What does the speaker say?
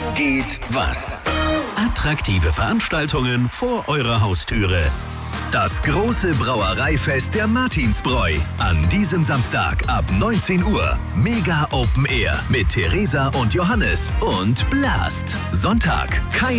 geht was. Attraktive Veranstaltungen vor eurer Haustüre. Das große Brauereifest der Martinsbräu. An diesem Samstag ab 19 Uhr. Mega Open Air mit Theresa und Johannes und Blast. Sonntag kein